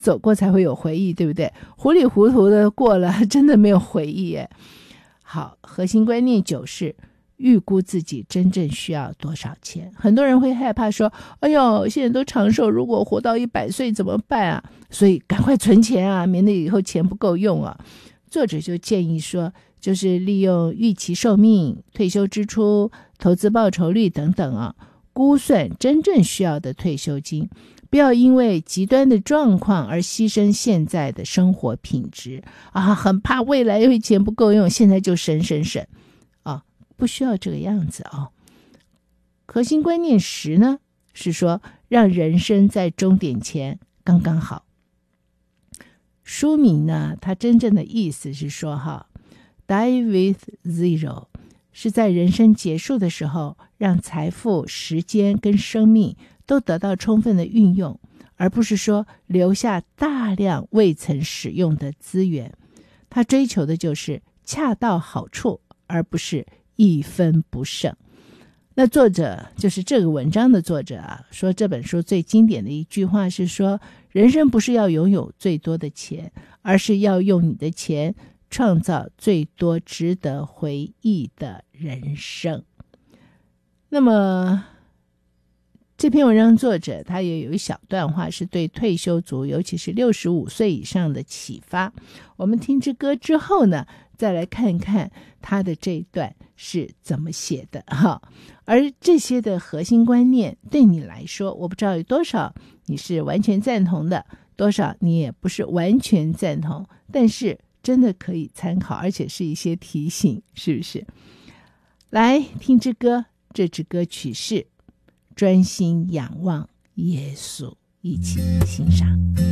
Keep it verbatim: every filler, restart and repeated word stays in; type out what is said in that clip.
走过才会有回忆，对不对？糊里糊涂的过了，真的没有回忆耶。好，核心观念九是预估自己真正需要多少钱。很多人会害怕说，哎呦，现在都长寿，如果活到一百岁怎么办啊？所以赶快存钱啊，免得以后钱不够用啊。作者就建议说，就是利用预期寿命、退休支出、投资报酬率等等啊，估算真正需要的退休金，不要因为极端的状况而牺牲现在的生活品质啊，很怕未来因为钱不够用，现在就省省省啊，不需要这个样子啊。核心观念十呢，是说让人生在终点前刚刚好。书名呢，它真正的意思是说哈 Die with zero， 是在人生结束的时候，让财富、时间跟生命都得到充分的运用，而不是说留下大量未曾使用的资源。他追求的就是恰到好处，而不是一分不剩。那作者就是这个文章的作者啊，说这本书最经典的一句话是说，人生不是要拥有最多的钱，而是要用你的钱创造最多值得回忆的人生。那么这篇文章作者他也有一小段话是对退休族，尤其是六十五岁以上的启发。我们听这歌之后呢，再来看看他的这一段是怎么写的哈。而这些的核心观念对你来说，我不知道有多少你是完全赞同的，多少你也不是完全赞同，但是真的可以参考，而且是一些提醒，是不是？来听支歌，这支歌曲是专心仰望耶稣，一起欣赏。